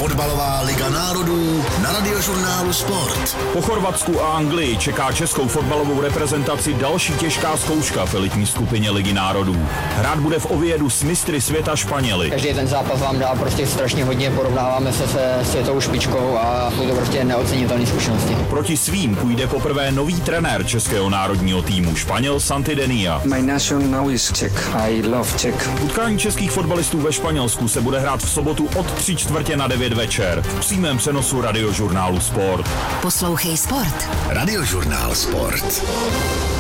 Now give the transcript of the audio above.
Fotbalová liga národů na Radiožurnálu Sport. Po Chorvatsku a Anglii čeká českou fotbalovou reprezentaci další těžká zkouška v elitní skupině Ligy národů. Hrát bude v Oviedu s mistry světa Španěli. Každý ten zápas vám dá prostě strašně hodně, porovnáváme se světovou špičkou a jsou to prostě neocenitelné zkušenosti. Proti svým půjde poprvé nový trenér českého národního týmu, Španěl Santi Denia. My nation now is Czech. I love Czech. Utkání českých fotbalistů ve Španělsku se bude hrát v sobotu od 8:45 večer v přímém přenosu Radiožurnálu Sport. Poslouchej Sport. Radiožurnál Sport.